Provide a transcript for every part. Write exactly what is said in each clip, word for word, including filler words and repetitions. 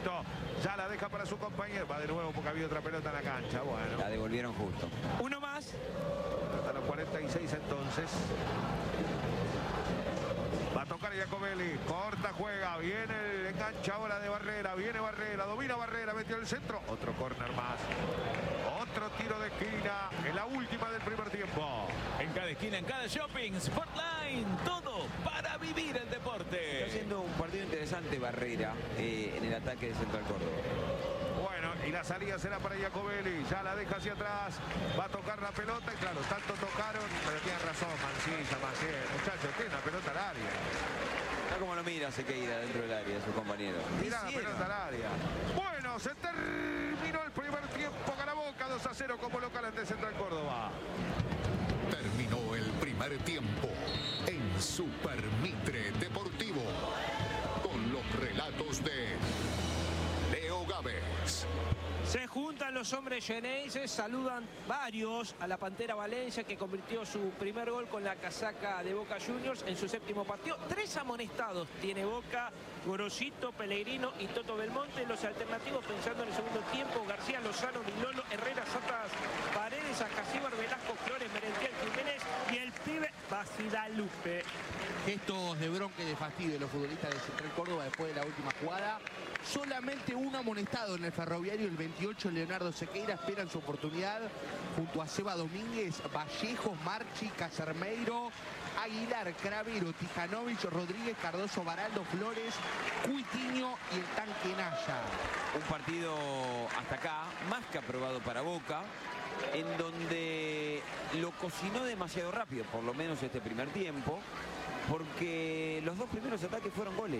Gorosito. Ya la deja para su compañero. Va de nuevo porque había otra pelota en la cancha. Bueno. La devolvieron justo. Uno más. Hasta los cuarenta y seis entonces. Va a tocar Giacomelli, corta, juega, viene el enganche ahora de Barrera, viene Barrera, domina Barrera, metió el centro, otro córner más, otro tiro de esquina, en la última del primer tiempo. En cada esquina, en cada shopping, Sportline, todo para vivir el deporte. Está haciendo un partido interesante Barrera eh, en el ataque de Central Córdoba. Bueno, y la salida será para Giacomelli, ya la deja hacia atrás, va a tocar la pelota y claro, tanto tocaron, pero tiene razón Mancilla, Maciel, muchachos, tiene la pelota al área. Está como lo mira Sequeira dentro del área, su compañero. Tira la pelota al área. Bueno, se terminó el primer tiempo, gana Boca dos a cero como local ante Central Córdoba. Terminó el primer tiempo en Super Mitre Deportivo con los relatos de Leo Gávez. Se juntan los hombres geneises, saludan varios a la Pantera Valencia, que convirtió su primer gol con la casaca de Boca Juniors en su séptimo partido. Tres amonestados tiene Boca: Gorosito, Pellegrino y Toto Belmonte. Los alternativos pensando en el segundo tiempo: García, Lozano, Milolo, Herrera, Satas, Paredes, Acasíbar, Velasco, Flores, Merentiel, Jiménez y el pibe Basidalupe. Gestos de bronca y de fastidio de los futbolistas de Central Córdoba después de la última jugada. Solamente un amonestado en el Ferroviario, el veintiocho, Leonardo Sequeira, esperan su oportunidad junto a Seba Domínguez, Vallejos, Marchi, Casermeiro, Aguilar, Cravero, Tijanovic, Rodríguez, Cardoso, Baraldo, Flores, Cuitiño y el tanque Naya. Un partido hasta acá más que aprobado para Boca, en donde lo cocinó demasiado rápido, por lo menos este primer tiempo, porque los dos primeros ataques fueron goles,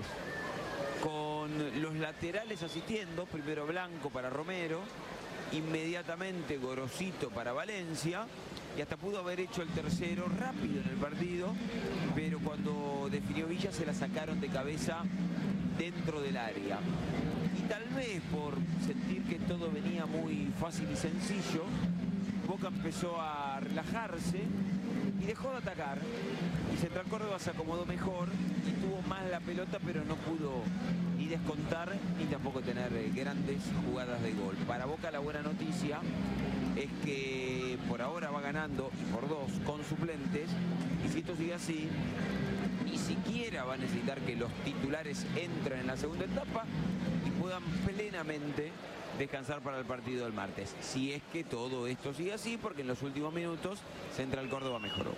con los laterales asistiendo, primero Blanco para Romero, inmediatamente Gorosito para Valencia, y hasta pudo haber hecho el tercero rápido en el partido, pero cuando definió Villa se la sacaron de cabeza dentro del área. Y tal vez por sentir que todo venía muy fácil y sencillo, Boca empezó a relajarse y dejó de atacar. Y Central Córdoba se acomodó mejor y tuvo más la pelota, pero no pudo ni descontar ni tampoco tener grandes jugadas de gol. Para Boca la buena noticia es que por ahora va ganando y por dos con suplentes, y si esto sigue así, ni siquiera va a necesitar que los titulares entren en la segunda etapa y puedan plenamente descansar para el partido del martes. Si es que todo esto sigue así, porque en los últimos minutos Central Córdoba mejoró.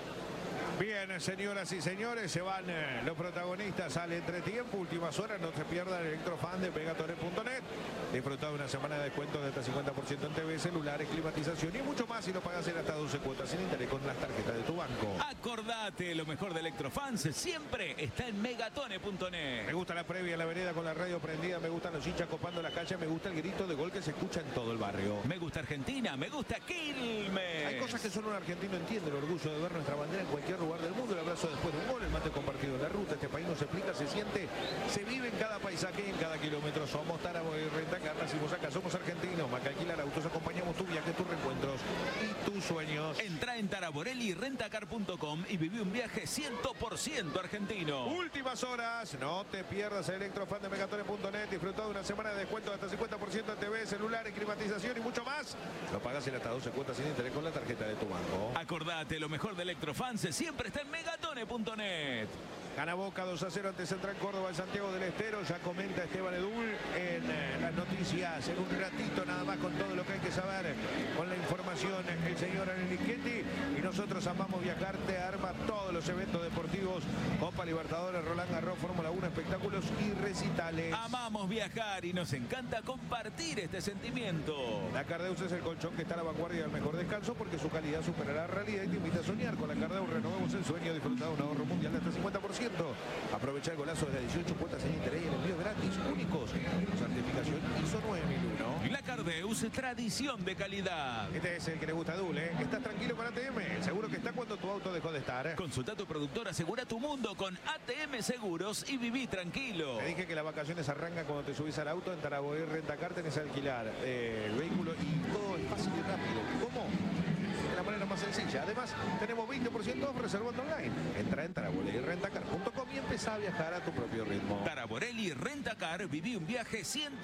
Bien, señoras y señores, se van eh, los protagonistas al entretiempo. Últimas horas, no se pierdan el Electrofan de Megatonet punto net. Disfruta de una semana de descuento de hasta cincuenta por ciento en T V, celulares, climatización y mucho más si lo pagas en hasta doce cuotas sin interés con las tarjetas de tu banco. Acordate, lo mejor de Electrofans siempre está en Megatonet punto net. Me gusta la previa en la vereda con la radio prendida, me gustan los hinchas copando la calle, me gusta el grito de gol que se escucha en todo el barrio. Me gusta Argentina, me gusta Quilmes. Hay cosas que solo un argentino entiende: el orgullo de ver nuestra bandera en cualquier lugar del mundo, el abrazo después de un gol, el mate compartido en la ruta. Este país no se explica, se siente, se vive en cada paisaje y en cada kilómetro. Somos Tárabo y Rentacar, nacimos acá, somos argentinos. Maca Alquilar Autos, acompañamos tu viaje, tus reencuentros y tus sueños. Entra en Taraborelli Rentacar punto com y viví un viaje cien por ciento argentino. Últimas horas, no te pierdas el Electrofan de Megatonet punto net. Disfruta de una semana de descuento de hasta cincuenta por ciento en T V, celulares, climatización y mucho más. Lo pagas en hasta doce cuotas sin interés con la tarjeta de tu banco. Acordate, lo mejor de Electrofans siempre está en Megatonet punto net. Gana Boca dos a cero ante Central Córdoba en Santiago del Estero. Ya comenta Esteban Edul en eh, las noticias en un ratito nada más con todo lo que hay que saber, con la información el señor Anelichetti. Y nosotros amamos viajar, te arma todos los eventos deportivos: Copa Libertadores, Roland Garros, Fórmula uno, espectáculos y recitales. Amamos viajar y nos encanta compartir este sentimiento. La Cardeus es el colchón que está a la vanguardia del mejor descanso, porque su calidad supera la realidad y te invita a soñar. Con la Cardeus renovamos el sueño, disfrutar de un ahorro mundial de hasta cincuenta por ciento. Aprovecha el golazo de las dieciocho cuotas sin interés y el envío gratis, únicos, certificación I S O nueve mil uno. La Cardeus, tradición de calidad. Este es el que le gusta a Dul, ¿eh? ¿Estás tranquilo con A T M? Seguro que está cuando tu auto dejó de estar. Consulta a tu productor, asegura tu mundo con A T M Seguros y viví tranquilo. Te dije que las vacaciones arrancan cuando te subís al auto. En Taraboé Rentacar tenés a alquilar eh, el vehículo y todo es fácil y rápido. ¿Cómo? De la manera más sencilla. Además, tenemos veinte por ciento off reservando online. Entra en Taraborelli Rentacar punto com y empezá a viajar a tu propio ritmo. Taraborelli Rentacar, viví un viaje cien